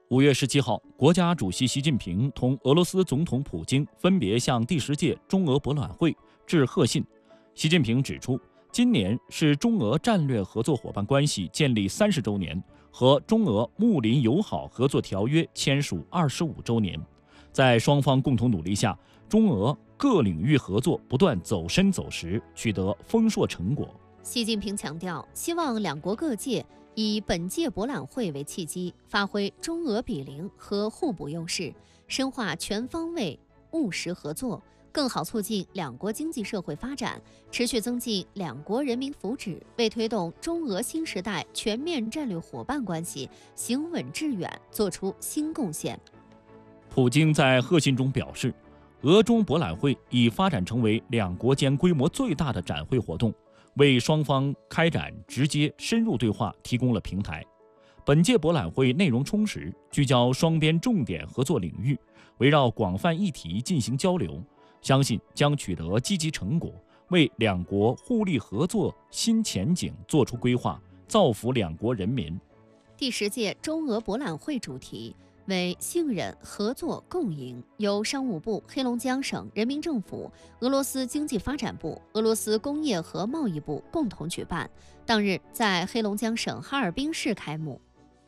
5月17号，国家主席习近平同俄罗斯总统普京分别向第10届中俄博览会致贺信。习近平指出，今年是中俄战略合作伙伴关系建立30周年和中俄睦邻友好合作条约签署25周年。在双方共同努力下，中俄各领域合作不断走深走实，取得丰硕成果。 习近平强调，希望两国各界以本届博览会为契机，发挥中俄比邻和互补优势，深化全方位务实合作，更好促进两国经济社会发展，持续增进两国人民福祉，为推动中俄新时代全面战略伙伴关系行稳致远作出新贡献。 普京在贺信中表示，俄中博览会已发展成为两国间规模最大的展会活动，为双方开展直接深入对话提供了平台。本届博览会内容充实，聚焦双边重点合作领域，围绕广泛议题进行交流，相信将取得积极成果，为两国互利合作新前景作出规划，造福两国人民。 第10届中俄博览会主题为信任、合作、共赢，由商务部、黑龙江省人民政府、俄罗斯经济发展部、俄罗斯工业和贸易部共同举办，当日在黑龙江省哈尔滨市开幕。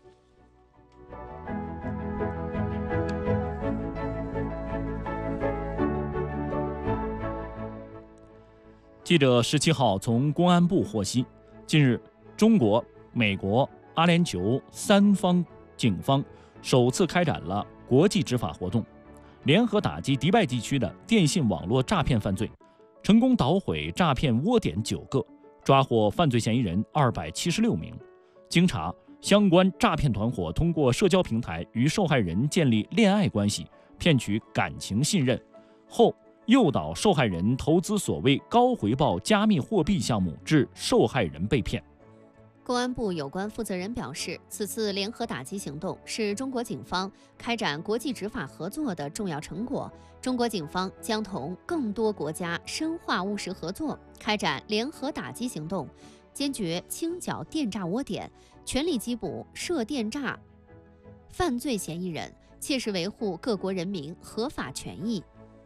记者17号从公安部获悉，近日，中国、美国、阿联酋3方警方首次开展了国际执法活动，联合打击迪拜地区的电信网络诈骗犯罪，成功捣毁诈骗窝点9个，抓获犯罪嫌疑人276名。经查，相关诈骗团伙通过社交平台与受害人建立恋爱关系，骗取感情信任后，诱导受害人投资所谓高回报加密货币项目，致受害人被骗。 公安部有关负责人表示，此次联合打击行动是中国警方开展国际执法合作的重要成果。中国警方将同更多国家深化务实合作，开展联合打击行动，坚决清剿电诈窝点，全力缉捕涉电诈犯罪嫌疑人，切实维护各国人民合法权益。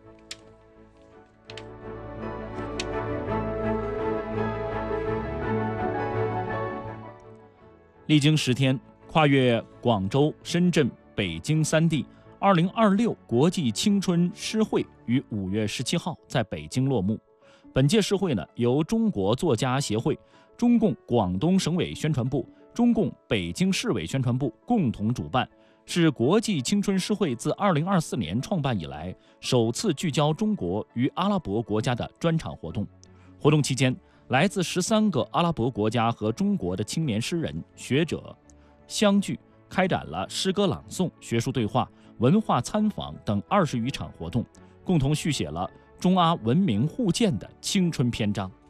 历经10天，跨越广州、深圳、北京3地，2026国际青春诗会于5月17号在北京落幕。本届诗会由中国作家协会、中共广东省委宣传部、中共北京市委宣传部共同主办，是国际青春诗会自2024年创办以来首次聚焦中国与阿拉伯国家的专场活动。活动期间，来自13个阿拉伯国家和中国的青年诗人、学者相聚，开展了诗歌朗诵、学术对话、文化参访等20余场活动，共同续写了中阿文明互鉴的青春篇章。